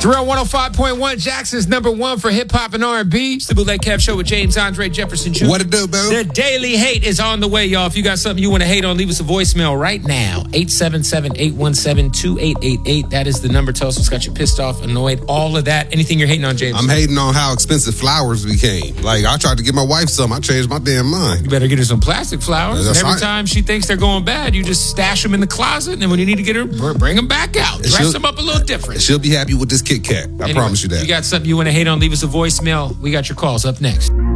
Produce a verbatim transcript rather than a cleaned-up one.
Thrill one oh five point one, Jackson's number one for hip-hop and R and B. It's the Bootleg Kev Show with James Andre Jefferson Junior What it do, boo? The Daily Hate is on the way, y'all. If you got something you want to hate on, leave us a voicemail right now. eight seven seven, eight one seven, two eight eight eight. That is the number. Tell us what's got you pissed off, annoyed, all of that. Anything you're hating on, James? I'm hating on how expensive flowers became. Like, I tried to get my wife some. I changed my damn mind. You better get her some plastic flowers. That's and every right. time she thinks they're going bad, you just stash them in the closet, and then when you need to get her, bring them back out. Dress she'll- them up a little different. She'll be happy with this Kit Kat. I Anyway, promise you that. If you got something you want to hate on, leave us a voicemail. We got your calls up next.